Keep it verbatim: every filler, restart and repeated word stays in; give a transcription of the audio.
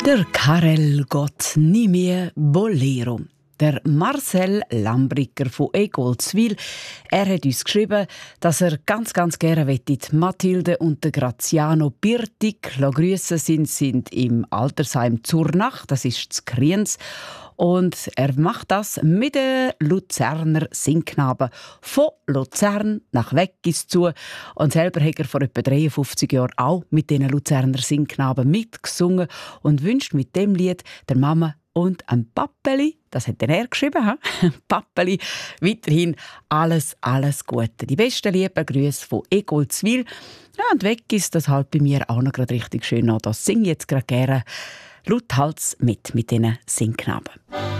Der Karel Gott nie mehr Bolero. Der Marcel Lambricker von Egoldswil, er hat uns geschrieben, dass er ganz, ganz gerne wette, Mathilde und der Graziano Birtig grüssen sind, sind im Altersheim Zurnach, das ist zu Kriens. Und er macht das mit den Luzerner Singknaben von Luzern nach Weggis zu. Und selber hat er vor etwa dreiundfünfzig Jahren auch mit diesen Luzerner Singknaben mitgesungen und wünscht mit dem Lied der Mama und ein Pappeli, das hat er geschrieben, he? Pappeli, weiterhin alles, alles Gute. Die besten lieben Grüße von Egoldswil. Ja, und Weggis, das halt bei mir auch noch gerade richtig schön an. Das singe ich jetzt gerade gerne lauthals mit, mit diesen Singknaben.